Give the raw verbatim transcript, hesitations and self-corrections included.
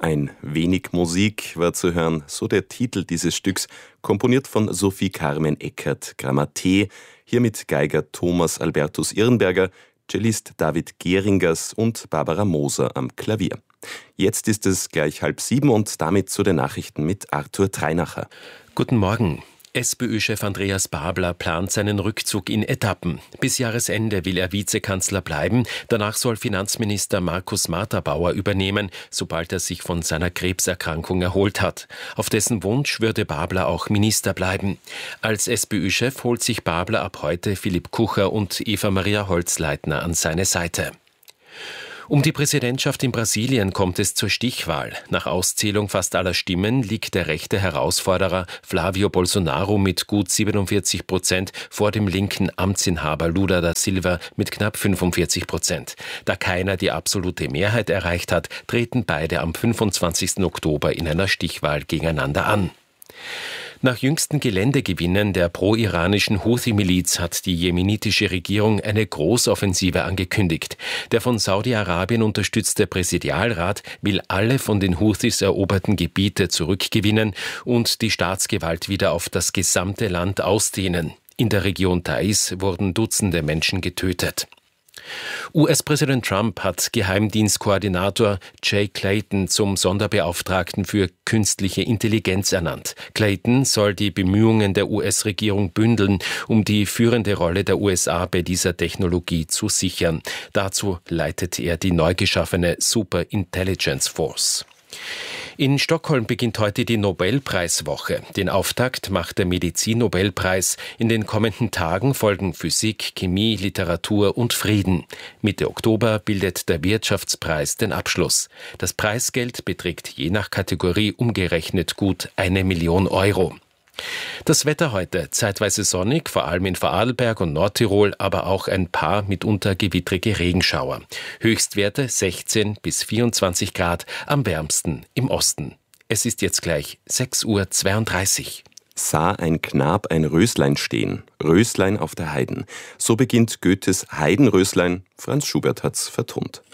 Ein wenig Musik war zu hören, so der Titel dieses Stücks, komponiert von Sophie Carmen Eckert, Grammaté, hier mit Geiger Thomas Albertus Irnberger, Cellist David Geringers und Barbara Moser am Klavier. Jetzt ist es gleich halb sieben und damit zu den Nachrichten mit Arthur Treinacher. Guten Morgen. SPÖ-Chef Andreas Babler plant seinen Rückzug in Etappen. Bis Jahresende will er Vizekanzler bleiben. Danach soll Finanzminister Markus Marterbauer übernehmen, sobald er sich von seiner Krebserkrankung erholt hat. Auf dessen Wunsch würde Babler auch Minister bleiben. Als SPÖ-Chef holt sich Babler ab heute Philipp Kucher und Eva-Maria Holzleitner an seine Seite. Um die Präsidentschaft in Brasilien kommt es zur Stichwahl. Nach Auszählung fast aller Stimmen liegt der rechte Herausforderer Flávio Bolsonaro mit gut siebenundvierzig Prozent vor dem linken Amtsinhaber Lula da Silva mit knapp fünfundvierzig Prozent. Da keiner die absolute Mehrheit erreicht hat, treten beide am fünfundzwanzigsten Oktober in einer Stichwahl gegeneinander an. Nach jüngsten Geländegewinnen der pro-iranischen Houthi-Miliz hat die jemenitische Regierung eine Großoffensive angekündigt. Der von Saudi-Arabien unterstützte Präsidialrat will alle von den Houthis eroberten Gebiete zurückgewinnen und die Staatsgewalt wieder auf das gesamte Land ausdehnen. In der Region Taiz wurden Dutzende Menschen getötet. U S-Präsident Trump hat Geheimdienstkoordinator Jay Clayton zum Sonderbeauftragten für künstliche Intelligenz ernannt. Clayton soll die Bemühungen der U S-Regierung bündeln, um die führende Rolle der U S A bei dieser Technologie zu sichern. Dazu leitet er die neu geschaffene Super Intelligence Force. In Stockholm beginnt heute die Nobelpreiswoche. Den Auftakt macht der Medizin-Nobelpreis. In den kommenden Tagen folgen Physik, Chemie, Literatur und Frieden. Mitte Oktober bildet der Wirtschaftspreis den Abschluss. Das Preisgeld beträgt je nach Kategorie umgerechnet gut eine Million Euro. Das Wetter heute, zeitweise sonnig, vor allem in Vorarlberg und Nordtirol, aber auch ein paar mitunter gewittrige Regenschauer. Höchstwerte sechzehn bis vierundzwanzig Grad, am wärmsten im Osten. Es ist jetzt gleich sechs Uhr zweiunddreißig. Sah ein Knab ein Röslein stehen, Röslein auf der Heiden. So beginnt Goethes Heidenröslein, Franz Schubert hat's vertont.